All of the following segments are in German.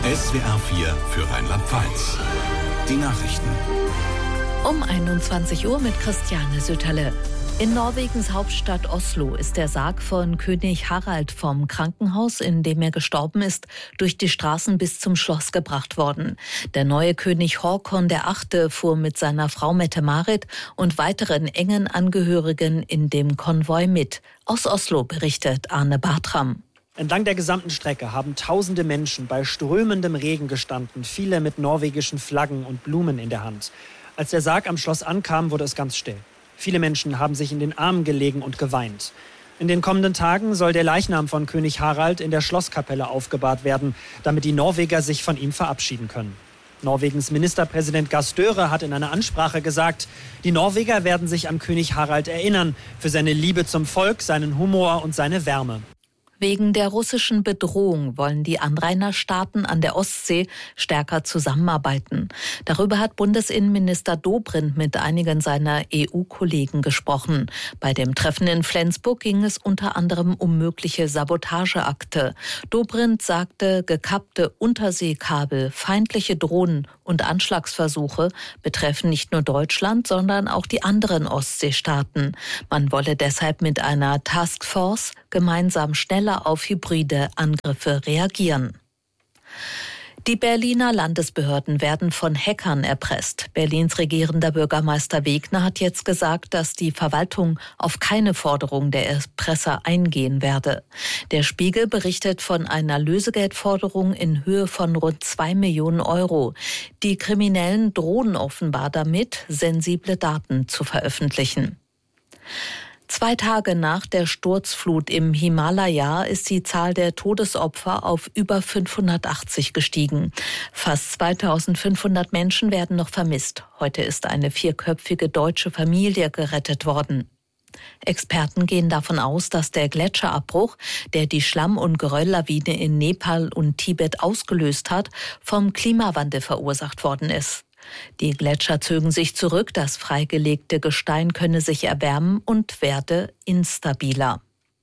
SWR 4 für Rheinland-Pfalz. Die Nachrichten. Um 21 Uhr mit Christiane Sütterle. In Norwegens Hauptstadt Oslo ist der Sarg von König Harald vom Krankenhaus, in dem er gestorben ist, durch die Straßen bis zum Schloss gebracht worden. Der neue König Håkon VIII. Fuhr mit seiner Frau Mette-Marit und weiteren engen Angehörigen in dem Konvoi mit. Aus Oslo berichtet Arne Bartram. Entlang der gesamten Strecke haben tausende Menschen bei strömendem Regen gestanden, viele mit norwegischen Flaggen und Blumen in der Hand. Als der Sarg am Schloss ankam, wurde es ganz still. Viele Menschen haben sich in den Armen gelegen und geweint. In den kommenden Tagen soll der Leichnam von König Harald in der Schlosskapelle aufgebahrt werden, damit die Norweger sich von ihm verabschieden können. Norwegens Ministerpräsident Gahr Støre hat in einer Ansprache gesagt, die Norweger werden sich an König Harald erinnern, für seine Liebe zum Volk, seinen Humor und seine Wärme. Wegen der russischen Bedrohung wollen die Anrainerstaaten an der Ostsee stärker zusammenarbeiten. Darüber hat Bundesinnenminister Dobrindt mit einigen seiner EU-Kollegen gesprochen. Bei dem Treffen in Flensburg ging es unter anderem um mögliche Sabotageakte. Dobrindt sagte, gekappte Unterseekabel, feindliche Drohnen und Anschlagsversuche betreffen nicht nur Deutschland, sondern auch die anderen Ostseestaaten. Man wolle deshalb mit einer Taskforce gemeinsam schneller auf hybride Angriffe reagieren. Die Berliner Landesbehörden werden von Hackern erpresst. Berlins regierender Bürgermeister Wegner hat jetzt gesagt, dass die Verwaltung auf keine Forderung der Erpresser eingehen werde. Der Spiegel berichtet von einer Lösegeldforderung in Höhe von rund 2 Millionen Euro. Die Kriminellen drohen offenbar damit, sensible Daten zu veröffentlichen. 2 Tage nach der Sturzflut im Himalaya ist die Zahl der Todesopfer auf über 580 gestiegen. Fast 2500 Menschen werden noch vermisst. Heute ist eine 4-köpfige deutsche Familie gerettet worden. Experten gehen davon aus, dass der Gletscherabbruch, der die Schlamm- und Gerölllawine in Nepal und Tibet ausgelöst hat, vom Klimawandel verursacht worden ist. Die Gletscher zögen sich zurück, das freigelegte Gestein könne sich erwärmen und werde instabiler.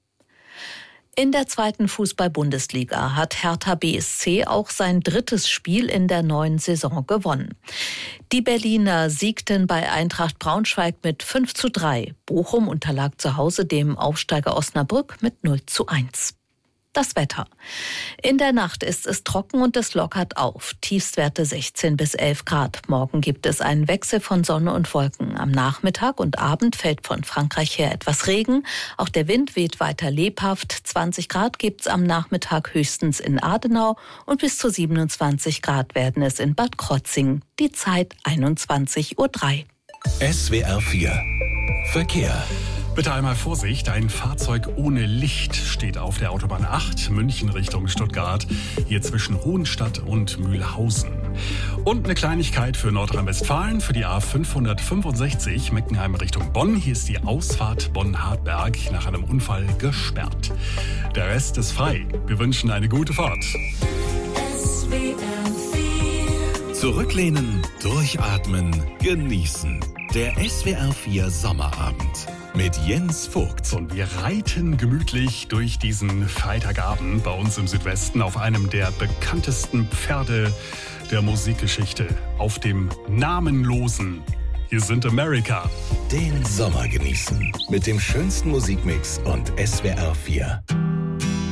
In der 2. Fußball-Bundesliga hat Hertha BSC auch sein 3. Spiel in der neuen Saison gewonnen. Die Berliner siegten bei Eintracht Braunschweig mit 5:3. Bochum unterlag zu Hause dem Aufsteiger Osnabrück mit 0:1. Das Wetter. In der Nacht ist es trocken und es lockert auf. Tiefstwerte 16 bis 11 Grad. Morgen gibt es einen Wechsel von Sonne und Wolken. Am Nachmittag und Abend fällt von Frankreich her etwas Regen. Auch der Wind weht weiter lebhaft. 20 Grad gibt es am Nachmittag höchstens in Adenau und bis zu 27 Grad werden es in Bad Krotzing. Die Zeit 21:03 Uhr. SWR 4 Verkehr. Bitte einmal Vorsicht, ein Fahrzeug ohne Licht steht auf der Autobahn 8, München Richtung Stuttgart, hier zwischen Hohenstadt und Mühlhausen. Und eine Kleinigkeit für Nordrhein-Westfalen, für die A565 Meckenheim Richtung Bonn. Hier ist die Ausfahrt Bonn-Hartberg nach einem Unfall gesperrt. Der Rest ist frei. Wir wünschen eine gute Fahrt. Zurücklehnen, durchatmen, genießen. Der SWR 4 Sommerabend mit Jens Vogt. Und wir reiten gemütlich durch diesen Freitagabend bei uns im Südwesten auf einem der bekanntesten Pferde der Musikgeschichte, auf dem Namenlosen. Hier sind America. Den Sommer genießen mit dem schönsten Musikmix und SWR 4.